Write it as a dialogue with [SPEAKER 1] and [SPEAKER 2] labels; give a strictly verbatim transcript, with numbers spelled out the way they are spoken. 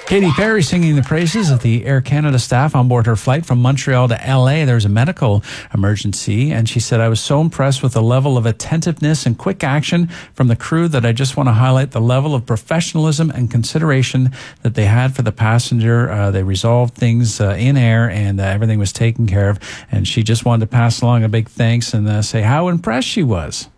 [SPEAKER 1] Katy Perry singing the praises of the Air Canada staff on board her flight from Montreal to L A. There was a medical emergency, and she said, I was so impressed with the level of attentiveness and quick action from the crew that I just want to highlight the level of professionalism and consideration that they had for the passenger. Uh, they resolved things uh, in air, and uh, everything was taken care of, and she just wanted to pass along a big thanks and uh, say how impressed she was.